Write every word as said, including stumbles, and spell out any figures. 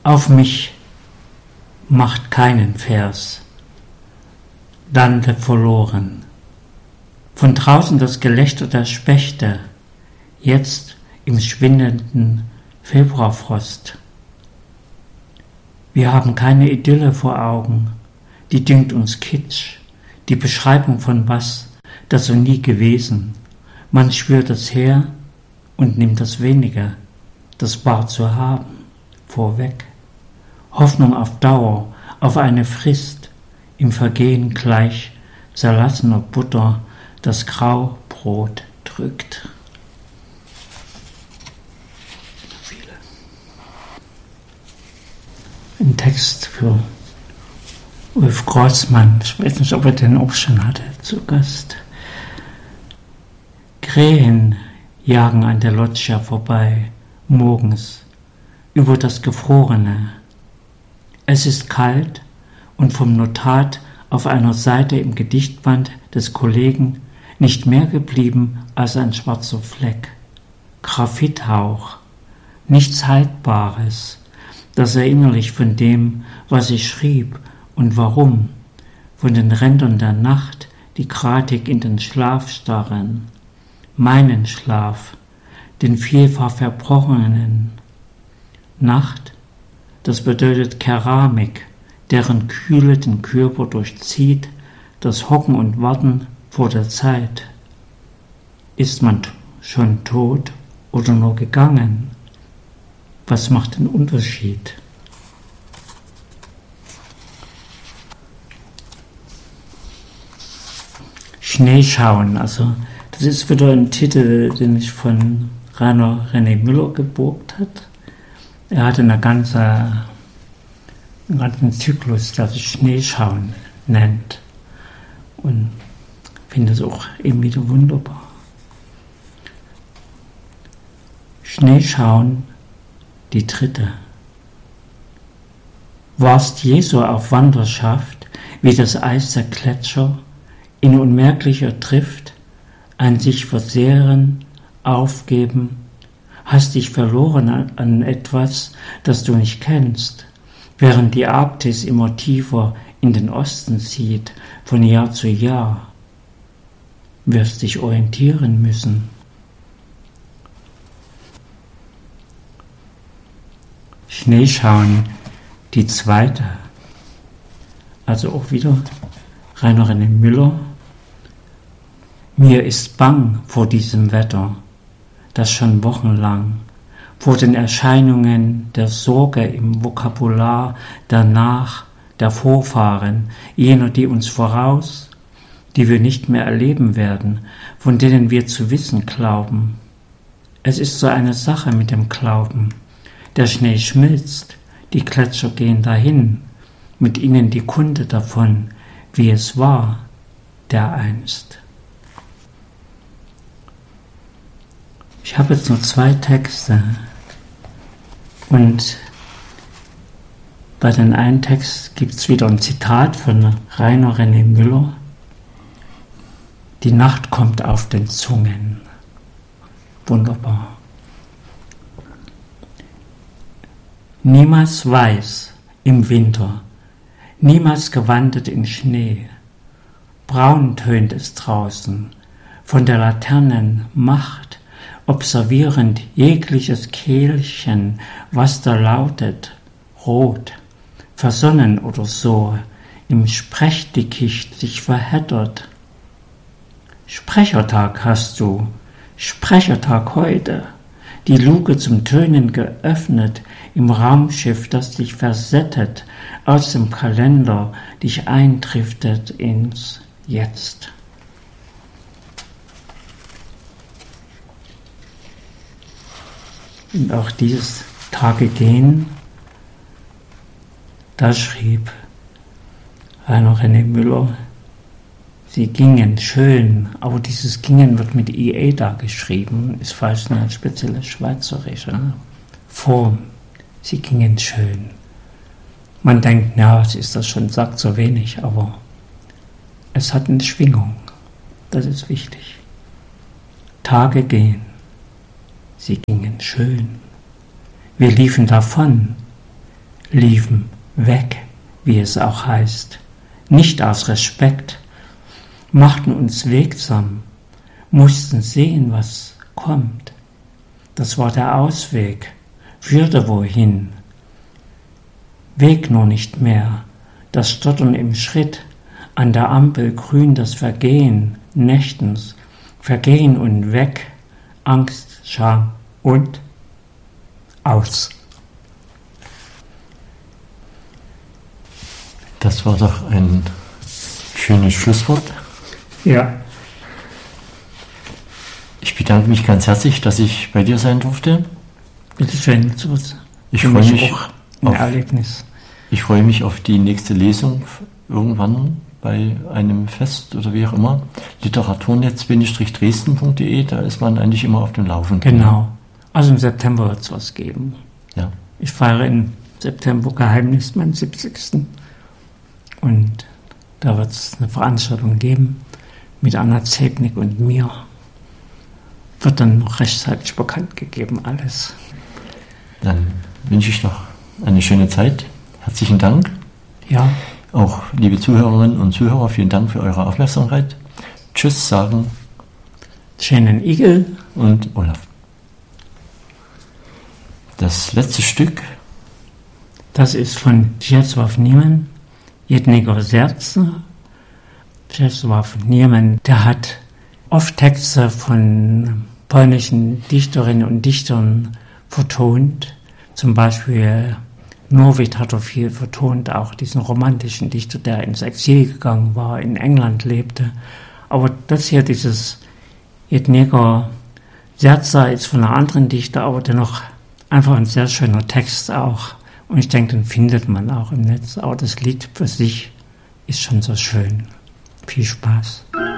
Auf mich macht keinen Vers. Lande verloren. Von draußen das Gelächter der Spechte, jetzt im schwindenden Februarfrost. Wir haben keine Idylle vor Augen, die dünkt uns Kitsch, die Beschreibung von was, das so nie gewesen. Man schwört es her und nimmt das Wenige, das war zu haben, vorweg. Hoffnung auf Dauer, auf eine Frist, im Vergehen gleich zerlassener Butter das Graubrot drückt. Ein Text für Ulf Kreuzmann, ich weiß nicht, ob er den auch schon hatte, zu Gast. Krähen jagen an der Loggia vorbei, morgens, über das Gefrorene. Es ist kalt und vom Notat auf einer Seite im Gedichtband des Kollegen nicht mehr geblieben als ein schwarzer Fleck. Graphithauch, nichts Haltbares, das erinnerlich von dem, was ich schrieb und warum, von den Rändern der Nacht, die gratig in den Schlaf starren, meinen Schlaf, den vielfach verbrochenen. Nacht, das bedeutet Keramik, deren Kühle den Körper durchzieht, das Hocken und Warten vor der Zeit. Ist man schon tot oder nur gegangen? Was macht den Unterschied? Schneeschauen, also das ist wieder ein Titel, den ich von Rainer René Müller geborgt habe. Er hatte eine ganze, einen ganzen Zyklus, der sich Schneeschauen nennt. Und ich finde es auch eben wieder wunderbar. Schneeschauen, die dritte. Warst Jesu auf Wanderschaft, wie das Eis der Gletscher, in unmerklicher Drift, ein sich verzehren, aufgeben, hast dich verloren an, an etwas, das du nicht kennst, während die Arktis immer tiefer in den Osten zieht, von Jahr zu Jahr, wirst dich orientieren müssen. Schneeschauen, die zweite, also auch wieder Rainer René Müller. Mir ist bang vor diesem Wetter, das schon wochenlang, vor den Erscheinungen der Sorge im Vokabular der Nach-, der Vorfahren, jener, die uns voraus, die wir nicht mehr erleben werden, von denen wir zu wissen glauben. Es ist so eine Sache mit dem Glauben. Der Schnee schmilzt, die Gletscher gehen dahin, mit ihnen die Kunde davon, wie es war, dereinst. Ich habe jetzt nur zwei Texte und bei den einen Text gibt es wieder ein Zitat von Rainer René Müller. Die Nacht kommt auf den Zungen. Wunderbar. Niemals weiß im Winter, niemals gewandert in Schnee. Braun tönt es draußen, von der Laternen Macht, observierend jegliches Kehlchen, was da lautet, rot, versonnen oder so, im Sprechdickicht sich verheddert. Sprechertag hast du, Sprechertag heute, die Luke zum Tönen geöffnet, im Raumschiff, das dich versettet, aus dem Kalender dich eindriftet ins Jetzt. Und auch dieses Tage gehen, da schrieb Rainer René Müller, sie gingen schön, aber dieses gingen wird mit I E da geschrieben, ist falsch eine spezielle schweizerische Form. Sie gingen schön. Man denkt, na, was ist das schon, sagt so wenig, aber es hat eine Schwingung. Das ist wichtig. Tage gehen. Sie gingen schön. Wir liefen davon. liefen weg, wie es auch heißt, nicht aus Respekt, machten uns wegsam, mussten sehen, was kommt. Das war der Ausweg, führte wohin. Weg nur nicht mehr, das Stottern im Schritt, an der Ampel grün das Vergehen, nächtens, Vergehen und weg, Angst, Scham und aus. Das war doch ein schönes Schlusswort. Ja. Ich bedanke mich ganz herzlich, dass ich bei dir sein durfte. Bitte schön, so was. Ich freue mich auch ein auf, Erlebnis. Ich freue mich auf die nächste Lesung irgendwann bei einem Fest oder wie auch immer. Literaturnetz-dresden punkt de, da ist man eigentlich immer auf dem Laufenden. Genau. Also im September wird es was geben. Ja. Ich feiere im September Geheimnis meinen siebzigsten Und da wird es eine Veranstaltung geben mit Anna Zebnik und mir. Wird dann noch rechtzeitig bekannt gegeben, alles. Dann wünsche ich noch eine schöne Zeit. Herzlichen Dank. Ja. Auch liebe Zuhörerinnen und Zuhörer, vielen Dank für eure Aufmerksamkeit. Tschüss sagen Shannon Igel und Olaf. Das letzte Stück. Das ist von Czesław Niemann, Jednego Serca. Czesław Niemann, der hat oft Texte von polnischen Dichterinnen und Dichtern vertont. Zum Beispiel Norwid hat er viel vertont, auch diesen romantischen Dichter, der ins Exil gegangen war, in England lebte. Aber das hier, dieses Jednego Serca, ist von einer anderen Dichter, aber dennoch einfach ein sehr schöner Text auch. Und ich denke, den findet man auch im Netz. Aber das Lied für sich ist schon so schön. Viel Spaß.